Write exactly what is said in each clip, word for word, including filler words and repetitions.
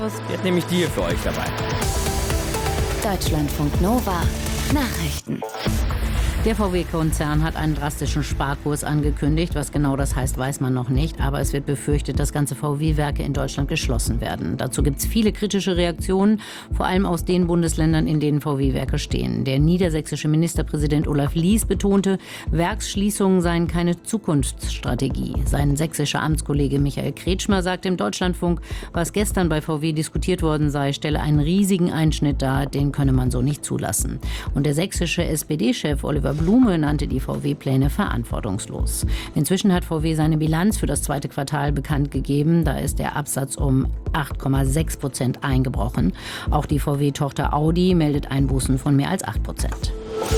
Die hat nämlich die hier für euch dabei. Deutschlandfunk Nova Nachrichten. Der V W-Konzern hat einen drastischen Sparkurs angekündigt. Was genau das heißt, weiß man noch nicht. Aber es wird befürchtet, dass ganze V W-Werke in Deutschland geschlossen werden. Dazu gibt es viele kritische Reaktionen, vor allem aus den Bundesländern, in denen V W-Werke stehen. Der niedersächsische Ministerpräsident Olaf Lies betonte, Werksschließungen seien keine Zukunftsstrategie. Sein sächsischer Amtskollege Michael Kretschmer sagte im Deutschlandfunk, was gestern bei V W diskutiert worden sei, stelle einen riesigen Einschnitt dar, den könne man so nicht zulassen. Und der sächsische S P D-Chef Oliver Blume nannte die V W-Pläne verantwortungslos. Inzwischen hat V W seine Bilanz für das zweite Quartal bekannt gegeben. Da ist der Absatz um acht Komma sechs Prozent eingebrochen. Auch die V W-Tochter Audi meldet Einbußen von mehr als acht Prozent.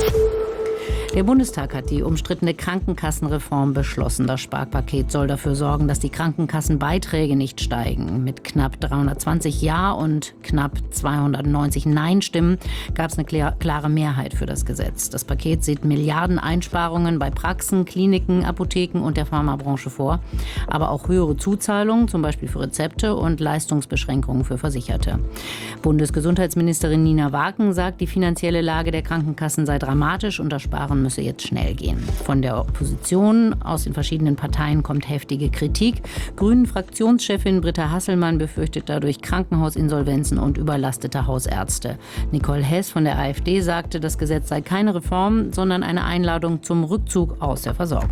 Der Bundestag hat die umstrittene Krankenkassenreform beschlossen. Das Sparpaket soll dafür sorgen, dass die Krankenkassenbeiträge nicht steigen. Mit knapp dreihundertzwanzig Ja- und knapp zweihundertneunzig Nein-Stimmen gab es eine klare Mehrheit für das Gesetz. Das Paket sieht Milliardeneinsparungen bei Praxen, Kliniken, Apotheken und der Pharmabranche vor. Aber auch höhere Zuzahlungen, zum Beispiel für Rezepte und Leistungsbeschränkungen für Versicherte. Bundesgesundheitsministerin Nina Waken sagt, die finanzielle Lage der Krankenkassen sei dramatisch und das Sparen müsse jetzt schnell gehen. Von der Opposition aus den verschiedenen Parteien kommt heftige Kritik. Grünen-Fraktionschefin Britta Hasselmann befürchtet dadurch Krankenhausinsolvenzen und überlastete Hausärzte. Nicole Hess von der AfD sagte, das Gesetz sei keine Reform, sondern eine Einladung zum Rückzug aus der Versorgung.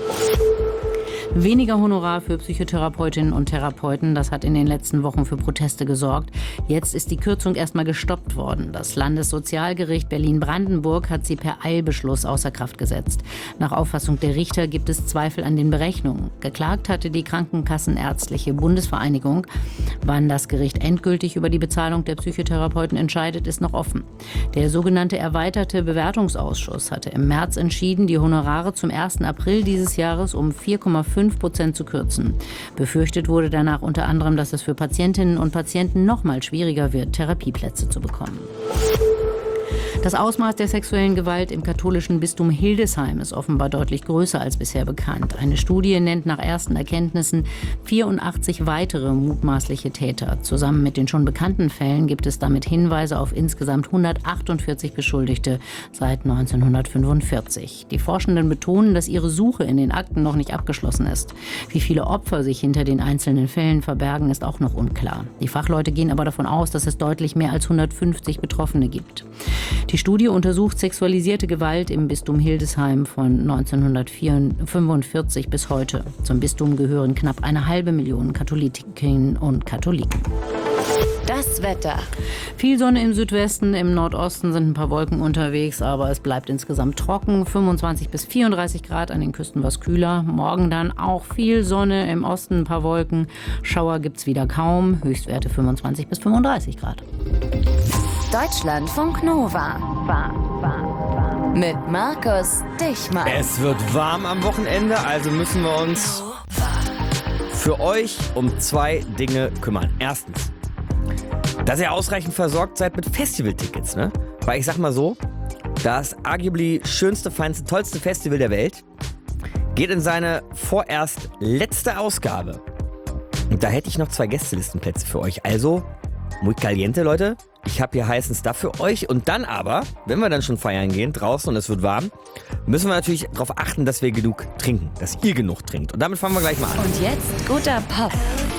Weniger Honorar für Psychotherapeutinnen und Therapeuten, das hat in den letzten Wochen für Proteste gesorgt. Jetzt ist die Kürzung erstmal gestoppt worden. Das Landessozialgericht Berlin-Brandenburg hat sie per Eilbeschluss außer Kraft gesetzt. Nach Auffassung der Richter gibt es Zweifel an den Berechnungen. Geklagt hatte die Krankenkassenärztliche Bundesvereinigung. Wann das Gericht endgültig über die Bezahlung der Psychotherapeuten entscheidet, ist noch offen. Der sogenannte erweiterte Bewertungsausschuss hatte im März entschieden, die Honorare zum ersten April dieses Jahres um vier Komma fünf Prozent zu kürzen. Befürchtet wurde danach unter anderem, dass es für Patientinnen und Patienten noch mal schwieriger wird, Therapieplätze zu bekommen. Das Ausmaß der sexuellen Gewalt im katholischen Bistum Hildesheim ist offenbar deutlich größer als bisher bekannt. Eine Studie nennt nach ersten Erkenntnissen vierundachtzig weitere mutmaßliche Täter. Zusammen mit den schon bekannten Fällen gibt es damit Hinweise auf insgesamt hundertachtundvierzig Beschuldigte seit neunzehnhundertfünfundvierzig. Die Forschenden betonen, dass ihre Suche in den Akten noch nicht abgeschlossen ist. Wie viele Opfer sich hinter den einzelnen Fällen verbergen, ist auch noch unklar. Die Fachleute gehen aber davon aus, dass es deutlich mehr als hundertfünfzig Betroffene gibt. Die Studie untersucht sexualisierte Gewalt im Bistum Hildesheim von neunzehnhundertfünfundvierzig bis heute. Zum Bistum gehören knapp eine halbe Million Katholikinnen und Katholiken. Das Wetter. Viel Sonne im Südwesten, im Nordosten sind ein paar Wolken unterwegs, aber es bleibt insgesamt trocken. fünfundzwanzig bis vierunddreißig Grad, an den Küsten was kühler. Morgen dann auch viel Sonne, im Osten ein paar Wolken. Schauer gibt's wieder kaum, Höchstwerte fünfundzwanzig bis fünfunddreißig Grad. Deutschlandfunk Nova. Mit Markus Dichmann. Es wird warm am Wochenende, also müssen wir uns für euch um zwei Dinge kümmern. Erstens, dass ihr ausreichend versorgt seid mit Festivaltickets, ne? Weil ich sag mal so, das arguably schönste, feinste, tollste Festival der Welt geht in seine vorerst letzte Ausgabe. Und da hätte ich noch zwei Gästelistenplätze für euch. Also, muy caliente, Leute. Ich habe hier heißen Stuff für euch. Und dann aber, wenn wir dann schon feiern gehen, draußen und es wird warm, müssen wir natürlich darauf achten, dass wir genug trinken. Dass ihr genug trinkt. Und damit fangen wir gleich mal an. Und jetzt guter Pop.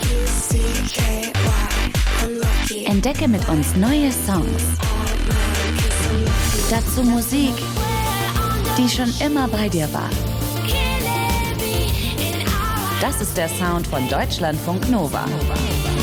Entdecke mit uns neue Songs. Dazu Musik, die schon immer bei dir war. Das ist der Sound von Deutschlandfunk Nova.